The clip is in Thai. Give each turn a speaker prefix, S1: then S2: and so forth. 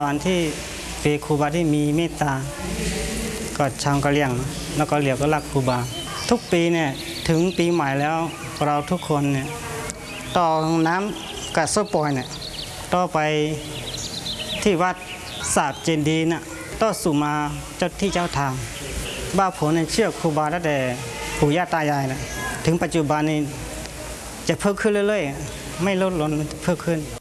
S1: ตอนที่ปีครูบาที่มีเมตตาก็ชาวกะเหรี่ยงแล้วก็เหลียวก็รักครูบาทุกปีเนี่ยถึงปีใหม่แล้วเราทุกคนเนี่ยต่อน้ำกับโซ่ปอยเนี่ยต่อไปที่วัดสาบเจดีย์น่ะต่อสู่มาเจ้าที่เจ้าทางบ้าผมเนี่ยเชื่อครูบาตั้งแต่ปู่ย่าตายายนะถึงปัจจุบันนี้จะเพิ่มขึ้นเรื่อยๆไม่ลดลงเพิ่มขึ้น